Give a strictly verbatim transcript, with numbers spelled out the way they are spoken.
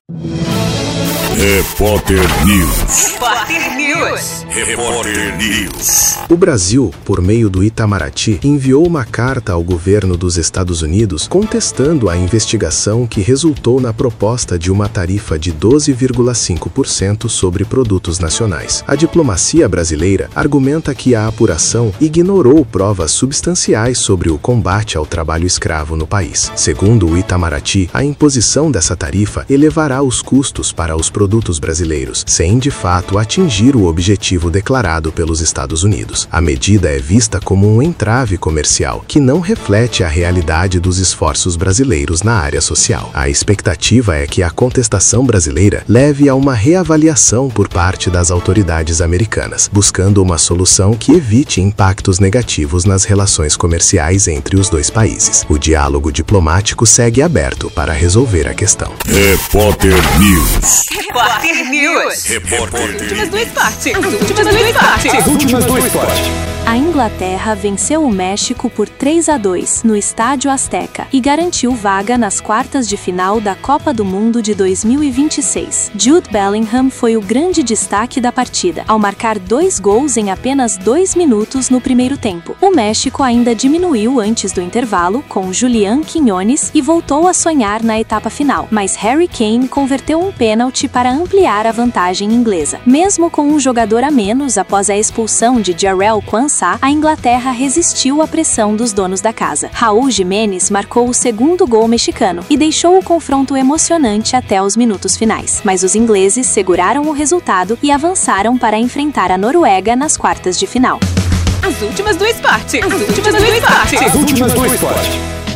Repórter News. Repórter News. Repórter News. O Brasil, por meio do Itamaraty, enviou uma carta ao governo dos Estados Unidos contestando a investigação que resultou na proposta de uma tarifa de doze vírgula cinco por cento sobre produtos nacionais. A diplomacia brasileira argumenta que a apuração ignorou provas substanciais sobre o combate ao trabalho escravo no país. Segundo o Itamaraty, a imposição dessa tarifa elevará os custos para os produtos brasileiros, sem de fato atingir o objetivo declarado pelos Estados Unidos. A medida é vista como um entrave comercial que não reflete a realidade dos esforços brasileiros na área social. A expectativa é que a contestação brasileira leve a uma reavaliação por parte das autoridades americanas, buscando uma solução que evite impactos negativos nas relações comerciais entre os dois países. O diálogo diplomático segue aberto para resolver a questão. Repórter News. Repórter News. Repórter As últimas do esporte. As últimas do esporte. As últimas do esporte. A Inglaterra venceu o México por três a dois no Estádio Azteca e garantiu vaga nas quartas de final da Copa do Mundo de dois mil e vinte e seis. Jude Bellingham foi o grande destaque da partida, ao marcar dois gols em apenas dois minutos no primeiro tempo. O México ainda diminuiu antes do intervalo com Julián Quiñones e voltou a sonhar na etapa final, mas Harry Kane converteu um pênalti para ampliar a vantagem inglesa. Mesmo com um jogador a menos após a expulsão de Jarell Quansah, a Inglaterra resistiu à pressão dos donos da casa. Raúl Jiménez marcou o segundo gol mexicano e deixou o confronto emocionante até os minutos finais. Mas os ingleses seguraram o resultado e avançaram para enfrentar a Noruega nas quartas de final. As últimas do esporte. As últimas do esporte. As últimas do esporte.